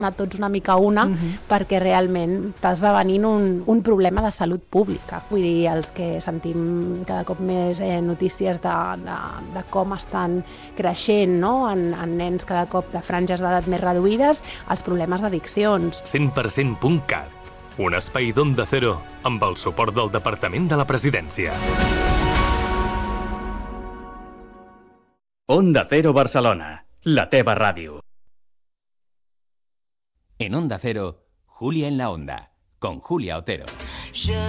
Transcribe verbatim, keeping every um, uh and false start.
a tots una mica una, uh-huh. perquè realment està esdevenint un, un problema de salut pública. Vull dir, els que sentim cada cop més eh, notícies de, de, de com estan creixent, no? en, en nens cada cop de franges d'edat més reduïdes, els problemes d'addiccions. cent per cent punt cat, un espai d'Onda Cero amb el suport del Departament de la Presidència. Onda Cero Barcelona, la teva ràdio. En Onda Cero, Julia en la Onda, con Julia Otero.